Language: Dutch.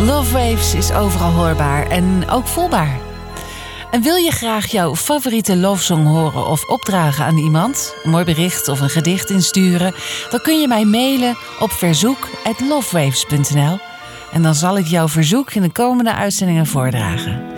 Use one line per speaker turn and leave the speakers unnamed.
Love Waves is overal hoorbaar en ook voelbaar. En wil je graag jouw favoriete lovesong horen of opdragen aan iemand, een mooi bericht of een gedicht insturen, dan kun je mij mailen op verzoek@lovewaves.nl en dan zal ik jouw verzoek in de komende uitzendingen voordragen.